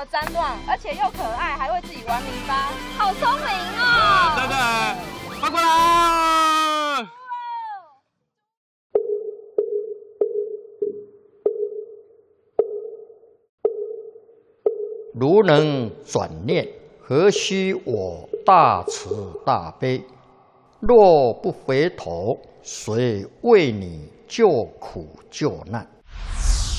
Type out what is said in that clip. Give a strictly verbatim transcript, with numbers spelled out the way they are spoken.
么脏乱，而且又可爱，还会自己玩泥巴，好聪明哦！ 对对，快过来！ 如能转念，何须我大慈大悲？若不回头，谁为你救苦救难？